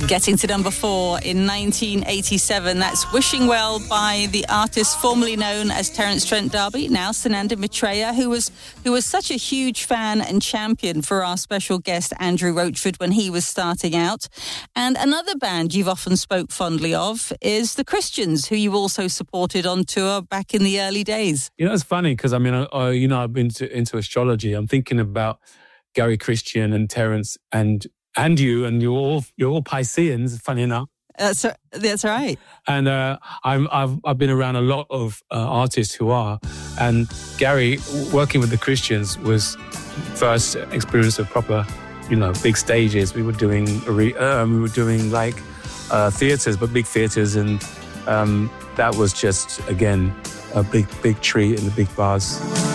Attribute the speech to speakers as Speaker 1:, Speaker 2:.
Speaker 1: Getting to number 4 in 1987. That's Wishing Well by the artist formerly known as Terence Trent D'Arby, now Sananda Maitreya, who was such a huge fan and champion for our special guest Andrew Roachford when he was starting out. And another band you've often spoke fondly of is the Christians, who you also supported on tour back in the early days.
Speaker 2: You know, it's funny because I've been into astrology. I'm thinking about Gary Christian and Terence and you're all Pisceans, funny enough.
Speaker 1: That's right.
Speaker 2: And I've been around a lot of artists who are, and Gary working with the Christians was first experience of proper, big stages. We were doing like theatres, but big theatres, and that was just again a big treat in the big bars.